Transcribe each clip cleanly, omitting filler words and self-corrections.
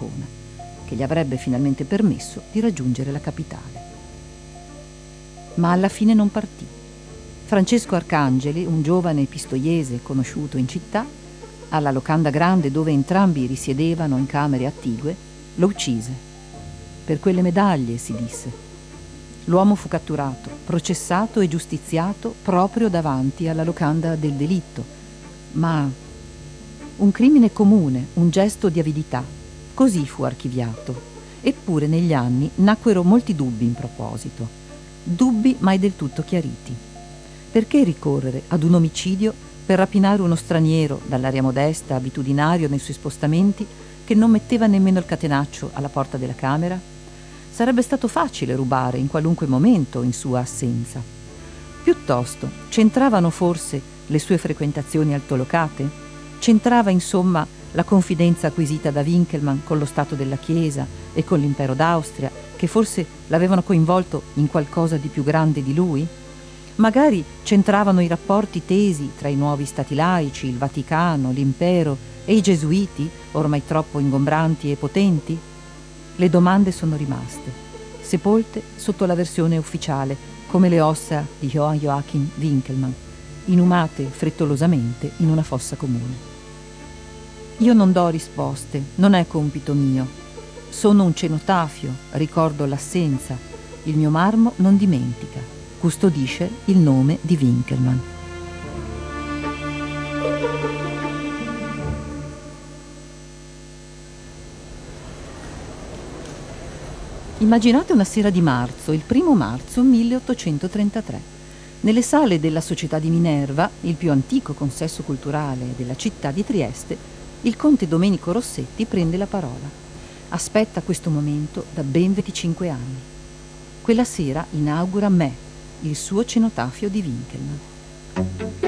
Ancona, che gli avrebbe finalmente permesso di raggiungere la capitale. Ma alla fine non partì. Francesco Arcangeli, un giovane pistoiese conosciuto in città, alla locanda grande dove entrambi risiedevano in camere attigue, lo uccise. Per quelle medaglie, si disse. L'uomo fu catturato, processato e giustiziato proprio davanti alla locanda del delitto. Ma un crimine comune, un gesto di avidità, così fu archiviato. Eppure negli anni nacquero molti dubbi in proposito, dubbi mai del tutto chiariti. Perché ricorrere ad un omicidio per rapinare uno straniero dall'aria modesta, abitudinario nei suoi spostamenti, che non metteva nemmeno il catenaccio alla porta della camera? Sarebbe stato facile rubare in qualunque momento in sua assenza. Piuttosto, c'entravano forse le sue frequentazioni altolocate? C'entrava insomma la confidenza acquisita da Winckelmann con lo Stato della Chiesa e con l'impero d'Austria, che forse l'avevano coinvolto in qualcosa di più grande di lui? Magari c'entravano i rapporti tesi tra i nuovi stati laici, il Vaticano, l'impero e i gesuiti, ormai troppo ingombranti e potenti? Le domande sono rimaste, sepolte sotto la versione ufficiale, come le ossa di Johann Joachim Winckelmann, inumate frettolosamente in una fossa comune. Io non do risposte, non è compito mio. Sono un cenotafio, ricordo l'assenza. Il mio marmo non dimentica, custodisce il nome di Winckelmann. Immaginate una sera di marzo, il 1° marzo 1833. Nelle sale della Società di Minerva, il più antico consesso culturale della città di Trieste, il conte Domenico Rossetti prende la parola. Aspetta questo momento da ben 25 anni. Quella sera inaugura Me, il suo cenotafio di Winckelmann.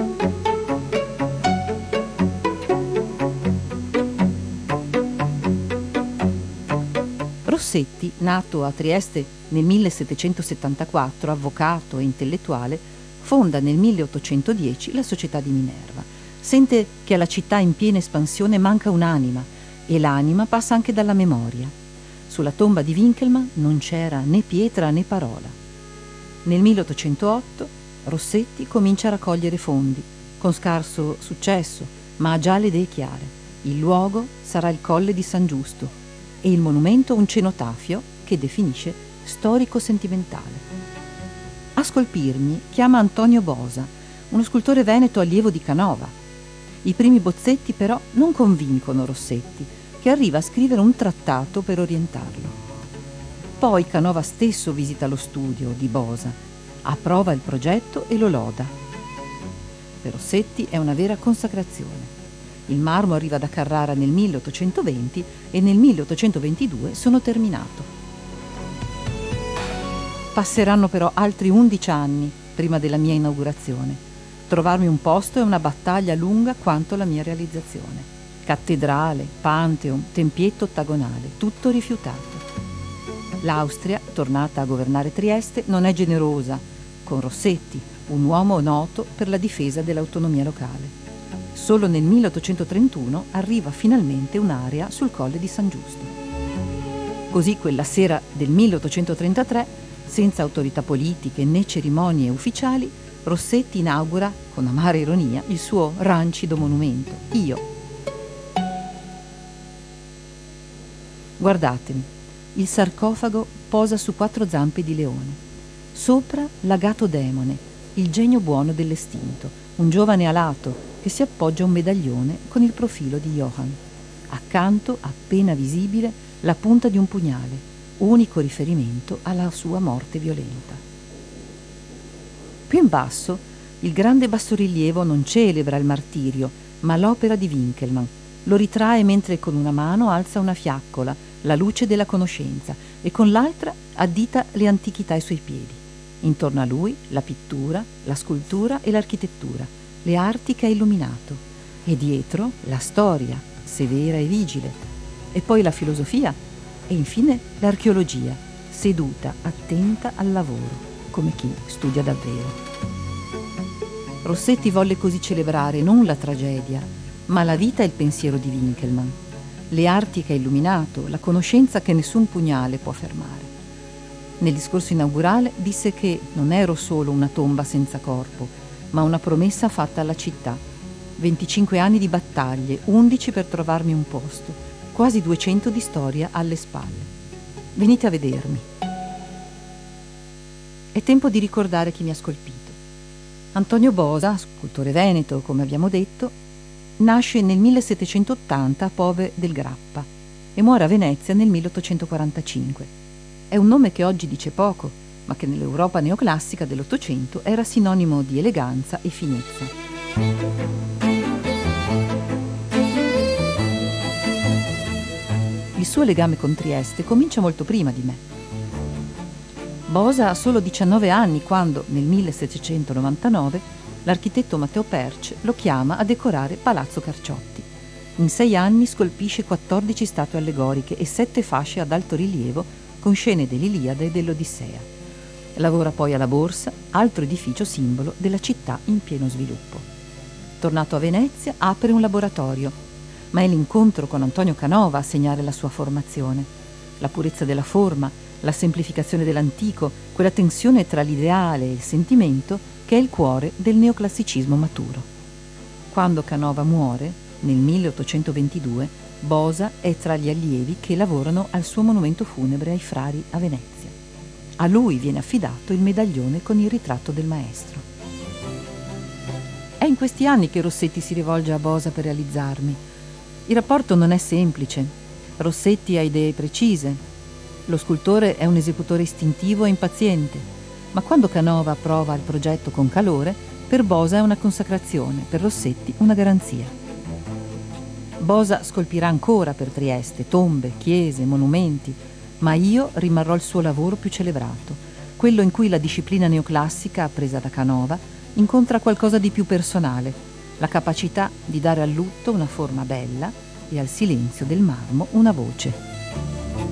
Rossetti, nato a Trieste nel 1774, avvocato e intellettuale, fonda nel 1810 la Società di Minerva. Sente che alla città in piena espansione manca un'anima, e l'anima passa anche dalla memoria. Sulla tomba di Winckelmann non c'era né pietra né parola. Nel 1808 Rossetti comincia a raccogliere fondi, con scarso successo, ma ha già le idee chiare. Il luogo sarà il Colle di San Giusto e il monumento un cenotafio che definisce storico-sentimentale. A scolpirmi chiama Antonio Bosa, uno scultore veneto allievo di Canova. I primi bozzetti però non convincono Rossetti, che arriva a scrivere un trattato per orientarlo. Poi Canova stesso visita lo studio di Bosa, approva il progetto e lo loda. Per Rossetti è una vera consacrazione. Il marmo arriva da Carrara nel 1820 e nel 1822 sono terminato. Passeranno però altri 11 anni prima della mia inaugurazione. Trovarmi un posto è una battaglia lunga quanto la mia realizzazione. Cattedrale, Pantheon, tempietto ottagonale, tutto rifiutato. L'Austria, tornata a governare Trieste, non è generosa con Rossetti, un uomo noto per la difesa dell'autonomia locale. Solo nel 1831 arriva finalmente un'area sul Colle di San Giusto. Così quella sera del 1833, senza autorità politiche né cerimonie ufficiali, Rossetti inaugura, con amara ironia, il suo rancido monumento, Io. Guardatemi, il sarcofago posa su 4 zampe di leone. Sopra l'agato demone, il genio buono dell'estinto, un giovane alato che si appoggia a un medaglione con il profilo di Johann. Accanto, appena visibile, la punta di un pugnale, unico riferimento alla sua morte violenta. Più in basso, il grande bassorilievo non celebra il martirio, ma l'opera di Winckelmann. Lo ritrae mentre con una mano alza una fiaccola, la luce della conoscenza, e con l'altra addita le antichità ai suoi piedi. Intorno a lui la pittura, la scultura e l'architettura, le arti che ha illuminato, e dietro la storia, severa e vigile, e poi la filosofia, e infine l'archeologia, seduta, attenta al lavoro, come chi studia davvero. Rossetti volle così celebrare non la tragedia, ma la vita e il pensiero di Winckelmann. le arti che ha illuminato, la conoscenza che nessun pugnale può fermare. Nel discorso inaugurale disse che non ero solo una tomba senza corpo, ma una promessa fatta alla città. 25 anni di battaglie, 11 per trovarmi un posto, quasi 200 di storia alle spalle. Venite a vedermi. È tempo di ricordare chi mi ha scolpito. Antonio Bosa, scultore veneto, come abbiamo detto, nasce nel 1780 a Pove del Grappa e muore a Venezia nel 1845. È un nome che oggi dice poco, ma che nell'Europa neoclassica dell'Ottocento era sinonimo di eleganza e finezza. Il suo legame con Trieste comincia molto prima di me. Bosa ha solo 19 anni quando, nel 1799, l'architetto Matteo Perc lo chiama a decorare Palazzo Carciotti. In 6 anni scolpisce 14 statue allegoriche e 7 fasce ad alto rilievo con scene dell'Iliade e dell'Odissea. Lavora poi alla Borsa, altro edificio simbolo della città in pieno sviluppo. Tornato a Venezia, apre un laboratorio, ma è l'incontro con Antonio Canova a segnare la sua formazione. La purezza della forma, la semplificazione dell'antico, quella tensione tra l'ideale e il sentimento che è il cuore del neoclassicismo maturo. Quando Canova muore, nel 1822, Bosa è tra gli allievi che lavorano al suo monumento funebre ai frari a Venezia. A lui viene affidato il medaglione con il ritratto del maestro. È in questi anni che Rossetti si rivolge a Bosa per realizzarmi. Il rapporto non è semplice. Rossetti ha idee precise. Lo scultore è un esecutore istintivo e impaziente, ma quando Canova approva il progetto con calore, per Bosa è una consacrazione, per Rossetti una garanzia. Bosa scolpirà ancora per Trieste tombe, chiese, monumenti, ma io rimarrò il suo lavoro più celebrato, quello in cui la disciplina neoclassica, appresa da Canova, incontra qualcosa di più personale, la capacità di dare al lutto una forma bella e al silenzio del marmo una voce.